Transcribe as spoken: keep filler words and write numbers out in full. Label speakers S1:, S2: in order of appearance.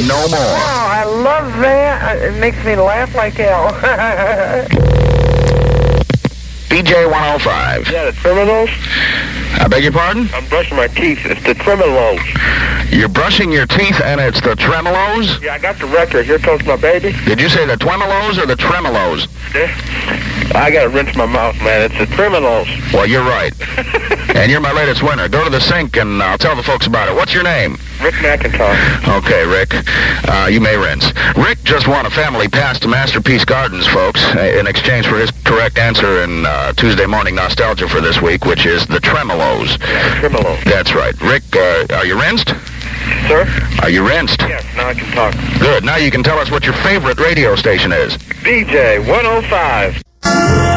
S1: no more.
S2: Oh, I love that. It makes me laugh like hell.
S1: D J one oh five.
S3: Yeah, the Tremolo's.
S1: I beg your pardon?
S3: I'm brushing my teeth. It's the Tremolo's.
S1: You're brushing your teeth and it's the Tremolos?
S3: Yeah, I got the record. Here comes my baby.
S1: Did you say the Twemelos or the Tremolos?
S3: I gotta rinse my mouth, man. It's the Tremolo's.
S1: Well, you're right. And you're my latest winner. Go to the sink and I'll tell the folks about it. What's your name?
S3: Rick McIntosh.
S1: Okay, Rick. Uh, you may rinse. Rick just won a family pass to Masterpiece Gardens, folks, in exchange for his correct answer in uh, Tuesday Morning Nostalgia for this week, which is the Tremolos.
S3: Yeah, Tremolo's.
S1: That's right. Rick, uh, are you rinsed?
S3: Sir?
S1: Are you rinsed?
S3: Yes, now I can talk.
S1: Good. Now you can tell us what your favorite radio station is.
S3: D J one oh five.